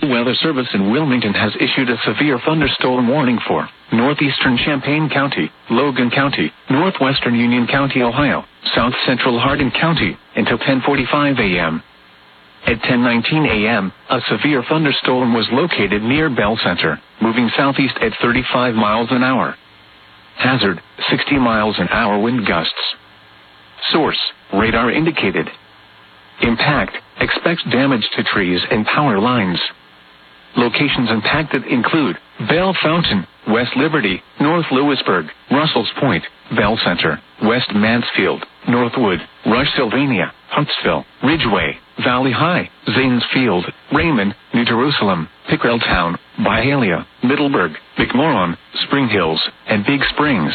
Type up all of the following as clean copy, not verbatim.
Weather Service in Wilmington has issued a severe thunderstorm warning for northeastern Champaign County, Logan County, northwestern Union County, Ohio, south central Hardin County, until 10:45 a.m. At 10:19 a.m., a severe thunderstorm was located near Bell Center, moving southeast at 35 miles an hour. Hazard, 60 miles an hour wind gusts. Source, radar indicated. Impact, expects damage to trees and power lines. Locations impacted include Bell Fountain, West Liberty, North Lewisburg, Russell's Point, Bell Center, West Mansfield, Northwood, Rush Sylvania, Huntsville, Ridgeway, Valley High, Zanesfield, Raymond, New Jerusalem, Pickrelltown, Byhalia, Middleburg, McMorran, Spring Hills, and Big Springs.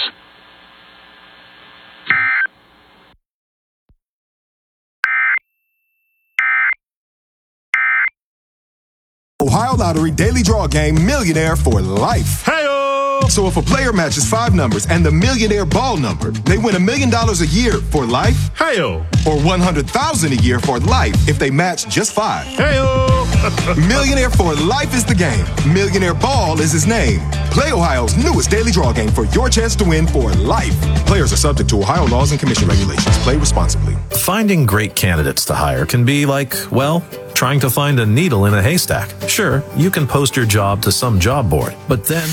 Ohio Lottery Daily Draw Game Millionaire for Life. Hey-o! So if a player matches 5 numbers and the millionaire ball number, they win $1 million a year for life. Hey-o! Or $100,000 a year for life if they match just 5. Hey-o! Millionaire for Life is the game. Millionaire Ball is his name. Play Ohio's newest daily draw game for your chance to win for life. Players are subject to Ohio laws and commission regulations. Play responsibly. Finding great candidates to hire can be like, well, trying to find a needle in a haystack. Sure, you can post your job to some job board, but then...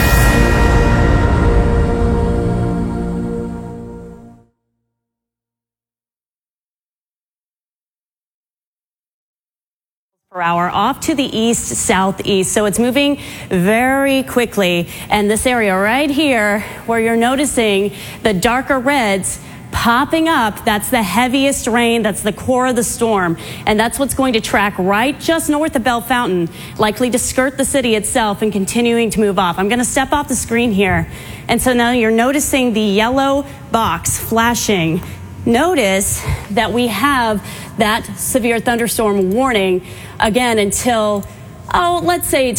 per hour off to the east southeast, so it's moving very quickly. And this area right here where you're noticing the darker reds popping up, that's the heaviest rain, that's the core of the storm, and that's what's going to track right just north of Bell Fountain, likely to skirt the city itself and continuing to move off. I'm going to step off the screen here, and so now you're noticing the yellow box flashing. Notice that we have that severe thunderstorm warning again until, let's say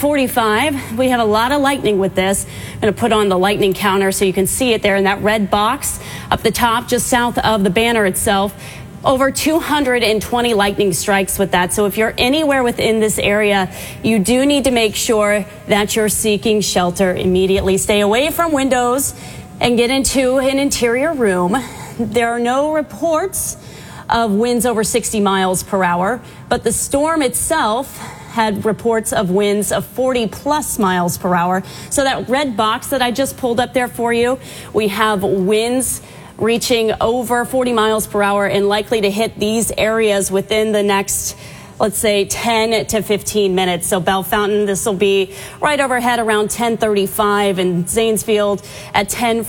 10:45. We have a lot of lightning with this. I'm going to put on the lightning counter so you can see it there in that red box up the top just south of the banner itself. Over 220 lightning strikes with that. So if you're anywhere within this area, you do need to make sure that you're seeking shelter immediately. Stay away from windows and get into an interior room. There are no reports of winds over 60 miles per hour, but the storm itself had reports of winds of 40 plus miles per hour. So that red box that I just pulled up there for you, we have winds reaching over 40 miles per hour and likely to hit these areas within the next, let's say 10 to 15 minutes. So Bell Fountain, this will be right overhead around 10:35 and Zanesfield at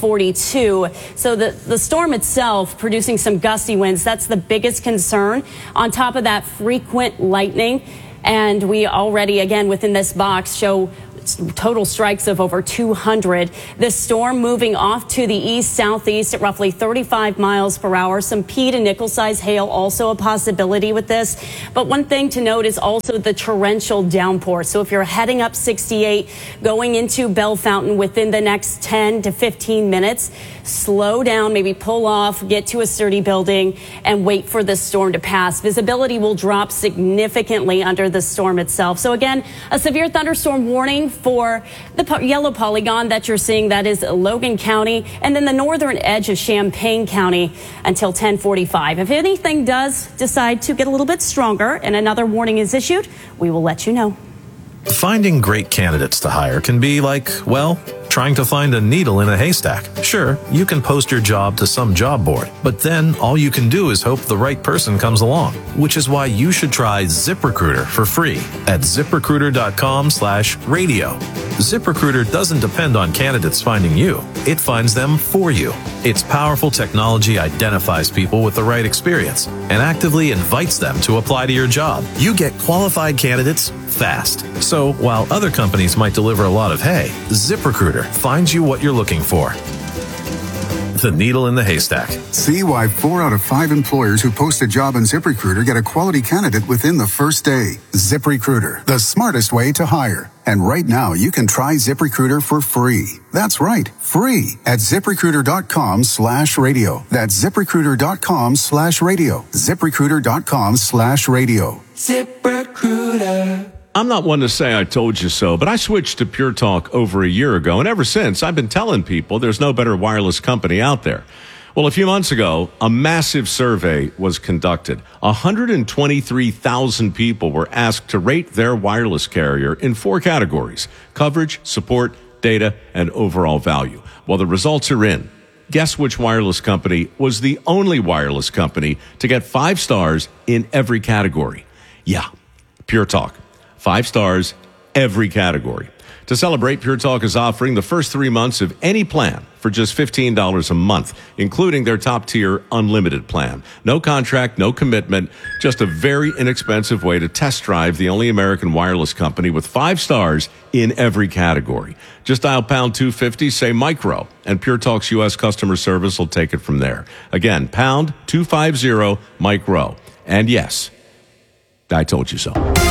10:42. So the storm itself producing some gusty winds, that's the biggest concern. On top of that, frequent lightning. And we already, again, within this box show total strikes of over 200. This storm moving off to the east-southeast at roughly 35 miles per hour. Some pea to nickel-size hail also a possibility with this. But one thing to note is also the torrential downpour. So if you're heading up 68, going into Bell Fountain within the next 10 to 15 minutes, slow down, maybe pull off, get to a sturdy building, and wait for this storm to pass. Visibility will drop significantly under the storm itself. So again, a severe thunderstorm warning for the yellow polygon that you're seeing. That is Logan County, and then the northern edge of Champaign County until 10:45. If anything does decide to get a little bit stronger and another warning is issued, we will let you know. Finding great candidates to hire can be like, well, trying to find a needle in a haystack. Sure, you can post your job to some job board, but then all you can do is hope the right person comes along, which is why you should try ZipRecruiter for free at ZipRecruiter.com/radio. ZipRecruiter doesn't depend on candidates finding you. It finds them for you. Its powerful technology identifies people with the right experience and actively invites them to apply to your job. You get qualified candidates fast. So while other companies might deliver a lot of hay, ZipRecruiter finds you what you're looking for. The needle in the haystack. See why 4 out of 5 employers who post a job on ZipRecruiter get a quality candidate within the first day. ZipRecruiter, the smartest way to hire. And right now, you can try ZipRecruiter for free. That's right, free at ZipRecruiter.com/radio. That's ZipRecruiter.com/radio. ZipRecruiter.com/radio. ZipRecruiter. I'm not one to say I told you so, but I switched to Pure Talk over a year ago, and ever since, I've been telling people there's no better wireless company out there. Well, a few months ago, a massive survey was conducted. 123,000 people were asked to rate their wireless carrier in 4 categories: coverage, support, data, and overall value. Well, the results are in. Guess which wireless company was the only wireless company to get 5 stars in every category? Yeah, Pure Talk. 5 stars, every category. To celebrate, Pure Talk is offering the first 3 months of any plan for just $15 a month, including their top-tier unlimited plan. No contract, no commitment, just a very inexpensive way to test drive the only American wireless company with 5 stars in every category. Just dial pound 250, say micro, and Pure Talk's U.S. customer service will take it from there. Again, pound 250 micro. And yes, I told you so.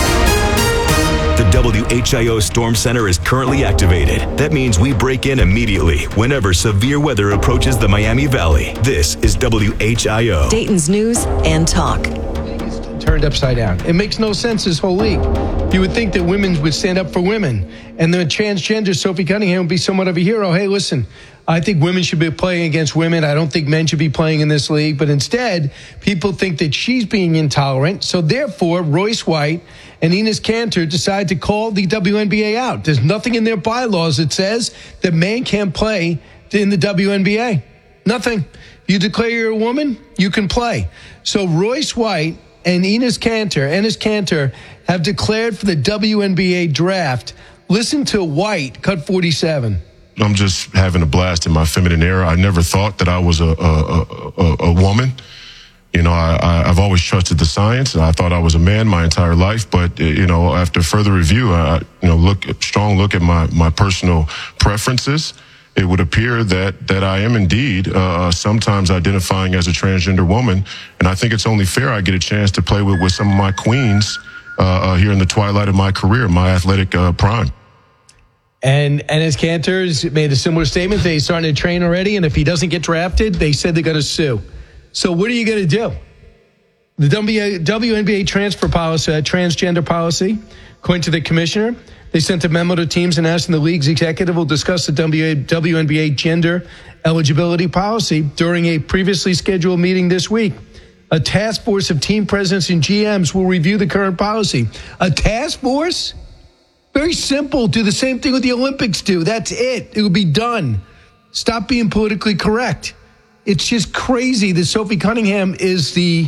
The WHIO Storm Center is currently activated. That means we break in immediately whenever severe weather approaches the Miami Valley. This is WHIO. Dayton's News and Talk. Turned upside down. It makes no sense, this whole league. You would think that women would stand up for women, and the transgender Sophie Cunningham would be somewhat of a hero. Hey, listen, I think women should be playing against women. I don't think men should be playing in this league. But instead, people think that she's being intolerant. So therefore, Royce White and Enes Kanter decide to call the WNBA out. There's nothing in their bylaws that says that men can't play in the WNBA. Nothing. You declare you're a woman, you can play. So Royce White and Enes Kanter have declared for the WNBA draft. Listen to White, cut 47. I'm just having a blast in my feminine era. I never thought that I was a woman. You know, I've always trusted the science, and I thought I was a man my entire life. But you know, after further review, strong look at my personal preferences, it would appear that I am indeed sometimes identifying as a transgender woman, and I think it's only fair I get a chance to play with some of my queens here in the twilight of my career, my athletic prime. And Enes Kanter's made a similar statement. They're starting to train already, and if he doesn't get drafted, they said they're going to sue. So what are you going to do? The WNBA transfer policy, transgender policy, according to the commissioner, they sent a memo to teams and asked the league's executive will discuss the WNBA gender eligibility policy during a previously scheduled meeting this week. A task force of team presidents and GMs will review the current policy. A task force? Very simple. Do the same thing with the Olympics do. That's it. It will be done. Stop being politically correct. It's just crazy that Sophie Cunningham is the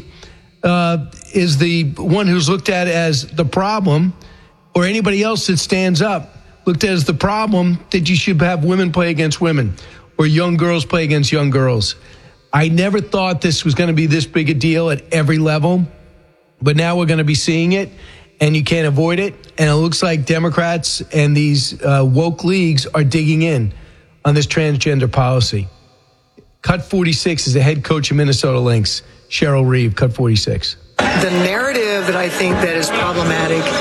one who's looked at as the problem, or anybody else that stands up looked at as the problem that you should have women play against women or young girls play against young girls. I never thought this was going to be this big a deal at every level, but now we're going to be seeing it. And you can't avoid it. And it looks like Democrats and these woke leagues are digging in on this transgender policy. Cut 46 is the head coach of Minnesota Lynx, Cheryl Reeve, cut 46. The narrative that I think that is problematic